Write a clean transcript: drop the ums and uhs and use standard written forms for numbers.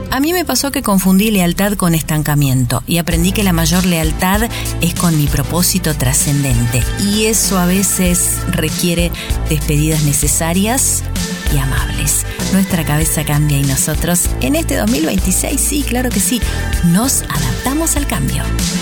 A mí me pasó que confundí lealtad con estancamiento y aprendí que la mayor lealtad es con mi propósito trascendente. Y eso a veces requiere despedidas necesarias y amables. Nuestra cabeza cambia y nosotros en este 2026, sí, claro que sí, nos adaptamos al cambio.